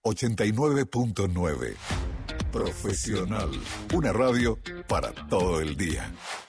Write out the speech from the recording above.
89.9. Profesional. Una radio para todo el día.